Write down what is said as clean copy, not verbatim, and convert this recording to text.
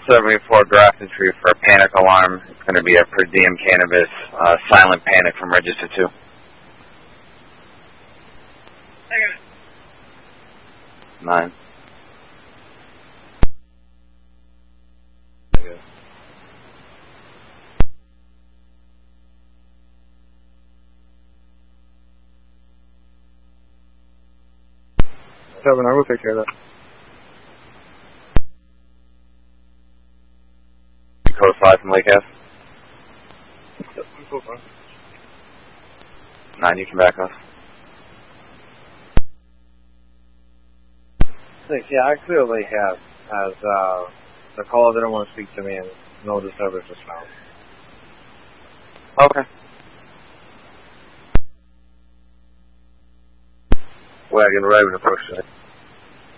74 draft entry for a panic alarm. It's going to be a per diem cannabis silent panic from Register 2. I got it. 9. Okay. 7, I will take care of that. Code 5 from Lake Ave. Yep, I'm so fine. 9, you can back off. 6, yeah, I clearly have, as the caller didn't want to speak to me and no disturbance was found. Okay. Wagon arriving approximately.